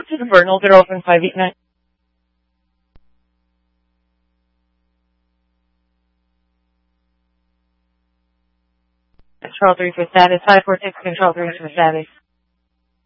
to the Vernal, they're open 5 8 9. Control 3 for status, 546, control 3 for status.